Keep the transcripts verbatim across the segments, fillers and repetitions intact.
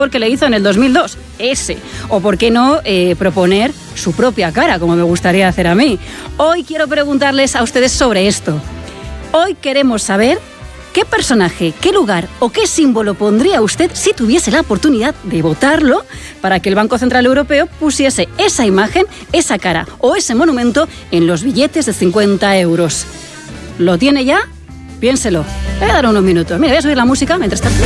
que le hizo en el dos mil dos, ese. O por qué no eh, proponer su propia cara, como me gustaría hacer a mí. Hoy quiero preguntarles a ustedes sobre esto. Hoy queremos saber qué personaje, qué lugar o qué símbolo pondría usted si tuviese la oportunidad de votarlo para que el Banco Central Europeo pusiese esa imagen, esa cara o ese monumento en los billetes de cincuenta euros. ¿Lo tiene ya? Piénselo. Voy a dar unos minutos. Mira, voy a subir la música mientras tanto.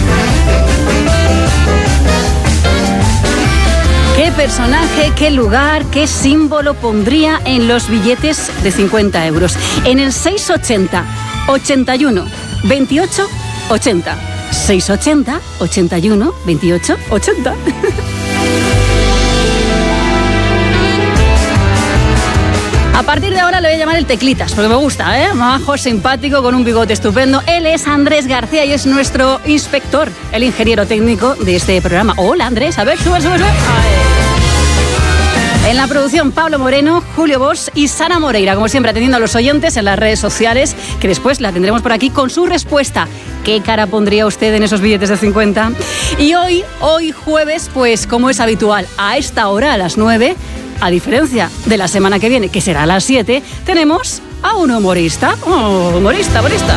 ¿Qué personaje, qué lugar, qué símbolo pondría en los billetes de cincuenta euros? En el seiscientos ochenta, ochenta y uno, veintiocho, ochenta. seiscientos ochenta, ochenta y uno, veintiocho, ochenta. A partir de ahora le voy a llamar el Teclitas, porque me gusta, ¿eh? Majo, simpático, con un bigote estupendo. Él es Andrés García y es nuestro inspector, el ingeniero técnico de este programa. Hola, Andrés. A ver, sube, sube, sube. En la producción, Pablo Moreno, Julio Bosch y Sara Moreira, como siempre, atendiendo a los oyentes en las redes sociales, que después la tendremos por aquí con su respuesta. ¿Qué cara pondría usted en esos billetes de cincuenta? Y hoy, hoy jueves, pues como es habitual, a esta hora, a las nueve... a diferencia de la semana que viene, que será a las siete, tenemos a un humorista. Oh, humorista, humorista.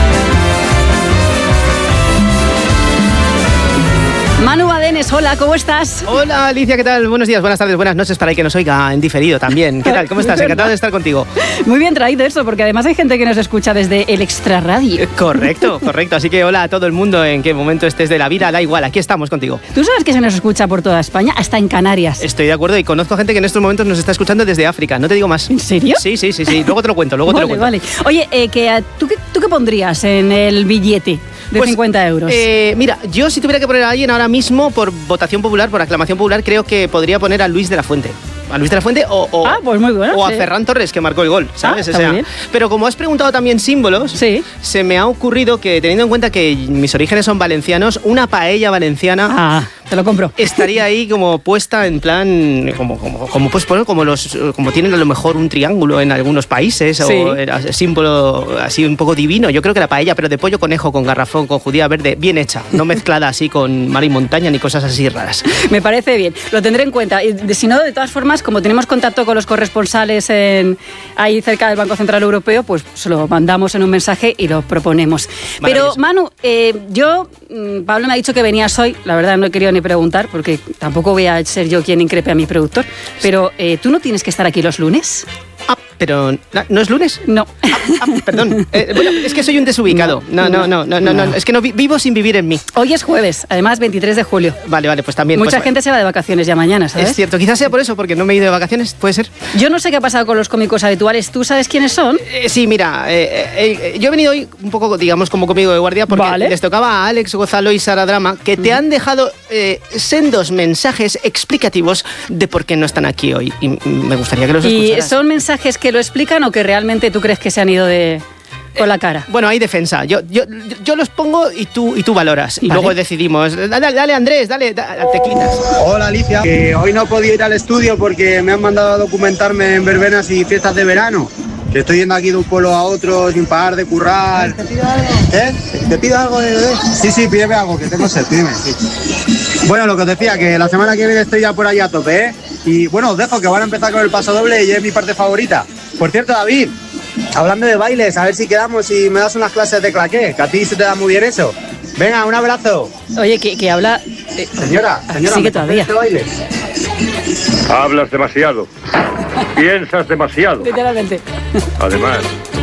Manu Badenes, hola, ¿cómo estás? Hola, Alicia, ¿qué tal? Buenos días, buenas tardes, buenas noches para el que nos oiga en diferido también. ¿Qué tal? ¿Cómo estás? Encantado de estar contigo. Muy bien traído eso, porque además hay gente que nos escucha desde el Extra Radio. Correcto, correcto. Así que hola a todo el mundo, en qué momento estés de la vida, da igual, aquí estamos contigo. ¿Tú sabes que se nos escucha por toda España, hasta en Canarias? Estoy de acuerdo y conozco a gente que en estos momentos nos está escuchando desde África, no te digo más. ¿En serio? Sí, sí, sí, sí. Luego te lo cuento, luego vale, te lo cuento. Vale, Oye, eh, que, ¿tú, qué, ¿tú qué pondrías en el billete de pues, cincuenta euros? Eh, mira, yo si tuviera que poner a alguien ahora mismo por votación popular, por aclamación popular, creo que podría poner a Luis de la Fuente. A Luis de la Fuente o, o, ah, pues muy bueno, o sí. a Ferran Torres, que marcó el gol, ¿sabes? Ah, o sea, pero como has preguntado también símbolos, sí. se me ha ocurrido que, teniendo en cuenta que mis orígenes son valencianos, una paella valenciana... Ah, te lo compro. Estaría ahí como puesta en plan... Como, como, como, pues, como, los, como tienen a lo mejor un triángulo en algunos países, sí. o el símbolo así un poco divino. Yo creo que la paella, pero de pollo conejo con garrafón, con judía verde, bien hecha, no mezclada así con mar y montaña ni cosas así raras. Me parece bien, lo tendré en cuenta. Y si no, de todas formas, como tenemos contacto con los corresponsales en, ahí cerca del Banco Central Europeo, pues se lo mandamos en un mensaje y lo proponemos. Pero Manu, eh, yo, Pablo me ha dicho que venías hoy, la verdad no he querido ni preguntar, porque tampoco voy a ser yo quien increpe a mi productor, pero eh, ¿tú no tienes que estar aquí los lunes? Ah, pero ¿no es lunes? No. Ah, ah, perdón. Eh, bueno, es que soy un desubicado. No, no, no, no, no, no, no. Es que no vi, vivo sin vivir en mí. Hoy es jueves, además veintitrés de julio. Vale, vale, pues también. Mucha pues, gente se va de vacaciones ya mañana, ¿sabes? Es cierto, quizás sea por eso, porque no me he ido de vacaciones, ¿puede ser? Yo no sé qué ha pasado con los cómicos habituales. ¿Tú sabes quiénes son? Eh, sí, mira, eh, eh, yo he venido hoy un poco, digamos, como cómico de guardia, porque vale. les tocaba a Alex Gonzalo y Sara Drama, que te mm. han dejado eh, sendos mensajes explicativos de por qué no están aquí hoy. Y me gustaría que los escucharas. ¿Y son mensajes que lo explican o que realmente tú crees que se han ido de con la cara? Eh, bueno, hay defensa. Yo, yo, yo los pongo y tú, y tú valoras. Y vale. luego decidimos. Dale, dale Andrés, dale, dale, teclitas. Hola Alicia, que hoy no podía ir al estudio porque me han mandado a documentarme en verbenas y fiestas de verano. Que estoy yendo aquí de un pueblo a otro sin parar de currar. ¿Te pido algo? ¿Eh? ¿Te pido algo de bebé? Sí, sí, pídeme algo, que tengo sed, pídeme, sí. Bueno, lo que os decía, que la semana que viene estoy ya por ahí a tope, ¿eh? Y bueno, os dejo que van a empezar con el paso doble y es mi parte favorita. Por cierto, David, hablando de bailes, a ver si quedamos y me das unas clases de claqué, que a ti se te da muy bien eso. Venga, un abrazo. Oye, que, que habla... Eh, señora, señora, sí que todavía. ¿este baile? Hablas demasiado. Piensas demasiado. Literalmente. Además,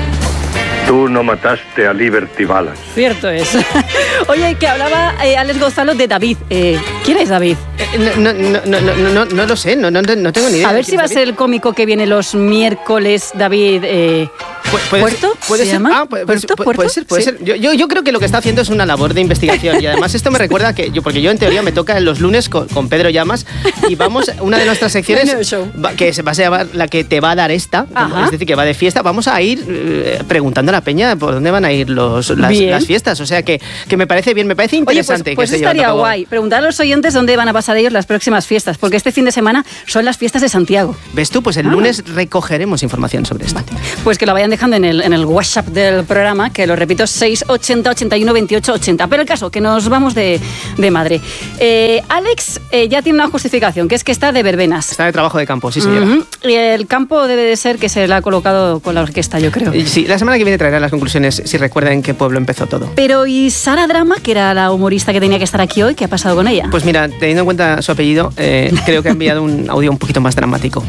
tú no mataste a Liberty Balance. Cierto es. Oye, que hablaba eh, Alex Gonzalo de David. Eh, ¿Quién es David? Eh, no, no, no, no, no, no, no lo sé, no, no, no tengo ni idea. A ver si va a ser el cómico que viene los miércoles, David... Eh, ¿Puede ¿Puerto? ¿Puede ¿Se ser? llama? Ah, puede, ¿Puerto? puede, puede ser, puede sí. ser. Yo, yo, yo creo que lo que está haciendo es una labor de investigación y además esto me recuerda que yo, porque yo en teoría me toca en los lunes con, con Pedro Llamas y vamos, una de nuestras secciones va, que se va a llamar la que te va a dar esta, Ajá. es decir, que va de fiesta, vamos a ir eh, preguntando a la peña por dónde van a ir los, las, las fiestas, o sea que, que me parece bien, me parece interesante. Oye, pues, pues que estaría guay, preguntar a los oyentes dónde van a pasar ellos las próximas fiestas, porque este fin de semana son las fiestas de Santiago. ¿Ves tú? Pues el ah. lunes recogeremos información sobre esto. Pues que lo vayan dejando dejando en el, en el WhatsApp del programa, que lo repito, seis ochenta, ochenta y uno, veintiocho, ochenta. Pero el caso, que nos vamos de, de madre. Eh, Alex eh, ya tiene una justificación, que es que está de verbenas. Está de trabajo de campo, sí, señora. Uh-huh. Y el campo debe de ser que se le ha colocado con la orquesta, yo creo. Sí, la semana que viene traerá las conclusiones, si recuerdan en qué pueblo empezó todo. Pero ¿y Sara Drama, que era la humorista que tenía que estar aquí hoy? ¿Qué ha pasado con ella? Pues mira, teniendo en cuenta su apellido, eh, creo que ha enviado un audio un poquito más dramático.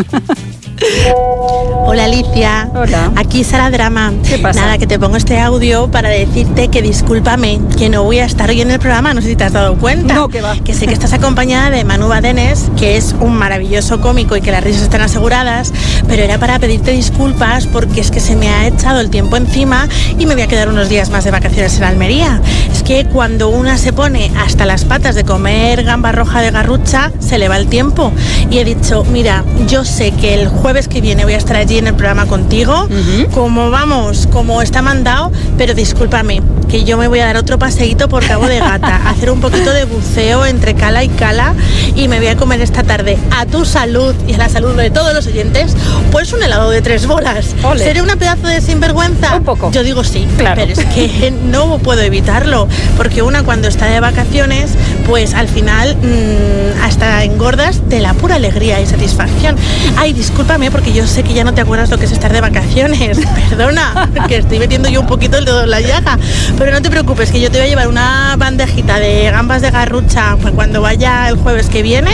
Hola Alicia. Hola. Aquí Sara Drama. ¿Qué pasa? Nada, que te pongo este audio para decirte que discúlpame, que no voy a estar hoy en el programa, no sé si te has dado cuenta. No, que va. Que sé que estás acompañada de Manu Badenes, que es un maravilloso cómico y que las risas están aseguradas, pero era para pedirte disculpas porque es que se me ha echado el tiempo encima y me voy a quedar unos días más de vacaciones en Almería. Es que cuando una se pone hasta las patas de comer gamba roja de garrucha, se le va el tiempo. Y he dicho, mira, yo sé que el jueves que viene voy a estar allí en el programa contigo, uh-huh. como vamos, como está mandado, pero discúlpame, que yo me voy a dar otro paseíto por Cabo de Gata, hacer un poquito de buceo entre cala y cala y me voy a comer esta tarde, a tu salud y a la salud de todos los oyentes, pues un helado de tres bolas. Ole. ¿Seré una pedazo de sinvergüenza? Un poco. Yo digo sí, claro. Pero es que no puedo evitarlo, porque una cuando está de vacaciones, pues al final mmm, hasta engordas de la pura alegría y satisfacción. Ay, discúlpame, porque yo sé que ya no te acuerdas lo que es estar de vacaciones. Perdona, que estoy metiendo yo un poquito el dedo en la llaga. Pero no te preocupes, que yo te voy a llevar una bandejita de gambas de garrucha pues, cuando vaya el jueves que viene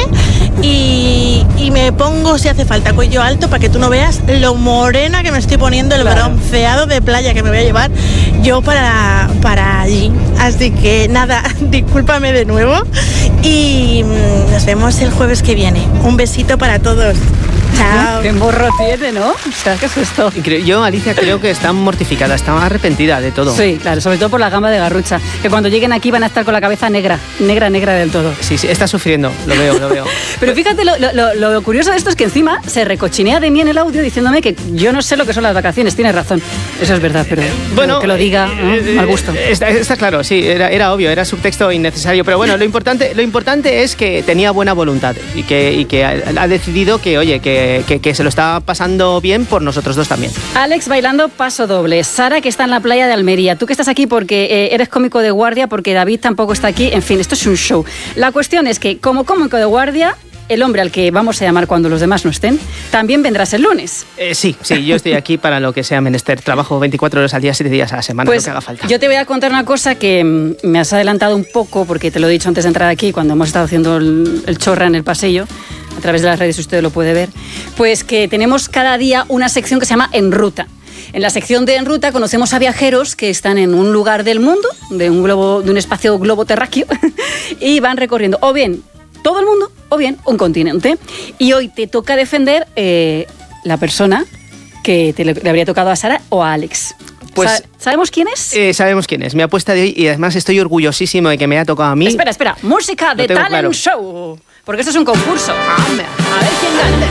y, y me pongo, si hace falta, cuello alto para que tú no veas lo morena que me estoy poniendo, el claro. bronceado de playa que me voy a llevar yo para, para allí. Así que nada, discúlpame de nuevo y nos vemos el jueves que viene. Un besito para todos. Chao. Qué morro tiene, ¿no? O sea, ¿qué es esto? Yo, Alicia, creo que está mortificada, está arrepentida de todo. Sí, claro, sobre todo por la gamba de garrucha, que cuando lleguen aquí van a estar con la cabeza negra, negra, negra del todo. Sí, sí, está sufriendo, lo veo, lo veo. Pero fíjate, lo, lo, lo curioso de esto es que encima se recochinea de mí en el audio diciéndome que yo no sé lo que son las vacaciones, tienes razón. Eso es verdad, pero, bueno, pero que lo diga, eh, ¿no? Mal gusto. Está, está claro, sí, era, era obvio, era subtexto innecesario, pero bueno, lo importante, lo importante es que tenía buena voluntad y que, y que ha, ha decidido que, oye, que, que, que se lo está pasando bien por nosotros dos también. Alex bailando paso doble, Sara que está en la playa de Almería, tú que estás aquí porque eh, eres cómico de guardia, porque David tampoco está aquí, en fin, esto es un show. La cuestión es que como cómico de guardia, el hombre al que vamos a llamar cuando los demás no estén, también vendrás el lunes. Eh, sí, sí, yo estoy aquí para lo que sea menester. Trabajo veinticuatro horas al día, siete días a la semana, pues lo que haga falta. Yo te voy a contar una cosa que mm, me has adelantado un poco, porque te lo he dicho antes de entrar aquí, cuando hemos estado haciendo el, el chorra en el pasillo, a través de las redes usted lo puede ver, pues que tenemos cada día una sección que se llama En Ruta. En la sección de En Ruta conocemos a viajeros que están en un lugar del mundo, de un globo, de un espacio globo terráqueo, y van recorriendo o bien todo el mundo o bien un continente. Y hoy te toca defender eh, la persona que te le, le habría tocado a Sara o a Alex. Pues, ¿Sabemos quién es? Eh, sabemos quién es. Mi apuesta de hoy, y además estoy orgullosísimo de que me haya tocado a mí. Espera, espera. Música de Talent claro. Show. Porque esto es un concurso. A ver quién gana.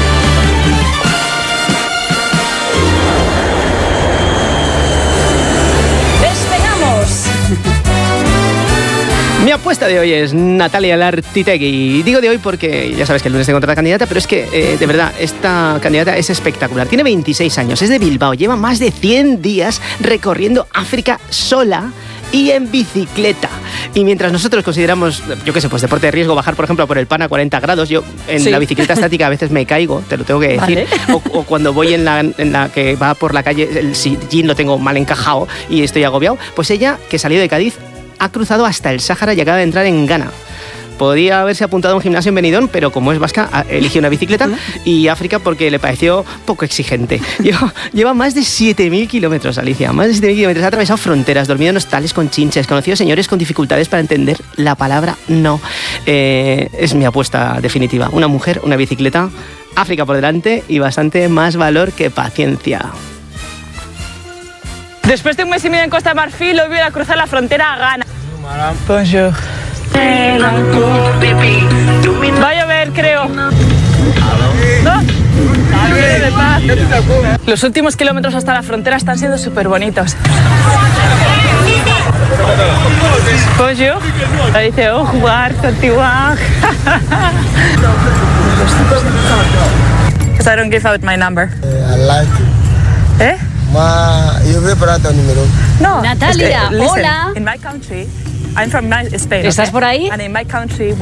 ¡Despegamos! Mi apuesta de hoy es Natalia Lartitegui. Digo de hoy porque ya sabes que el lunes tengo otra candidata, pero es que, eh, de verdad, esta candidata es espectacular. Tiene veintiséis años, es de Bilbao, lleva más de cien días recorriendo África sola y en bicicleta. Y mientras nosotros consideramos, yo qué sé, pues deporte de riesgo, bajar, por ejemplo, por el pan a cuarenta grados, yo en sí. la bicicleta estática a veces me caigo, te lo tengo que decir. Vale. O, o cuando voy en la, en la que va por la calle, el sillín lo tengo mal encajado y estoy agobiado. Pues ella, que salió de Cádiz, ha cruzado hasta el Sáhara y acaba de entrar en Ghana. Podría haberse apuntado a un gimnasio en Benidorm, pero como es vasca, eligió una bicicleta y África porque le pareció poco exigente. Lleva, lleva más de siete mil kilómetros, Alicia, más de siete mil kilómetros. Ha atravesado fronteras, dormido en hostales con chinches, conocido señores con dificultades para entender la palabra no. Eh, es mi apuesta definitiva. Una mujer, una bicicleta, África por delante y bastante más valor que paciencia. Después de un mes y medio en Costa de Marfil, hoy voy a cruzar la frontera a Ghana. Bonjour. Va a llover, creo. ¿No? Los últimos kilómetros hasta la frontera están siendo súper bonitos. Bonjour. Le dice, oh, jugar, continuar. I don't give out my number. I like it. ¿Eh? Ma, io vi ho parlato al numero. No. Natalia, es que, listen, hola. In my country, I'm from Spain. ¿Estás okay? por ahí? And in my country,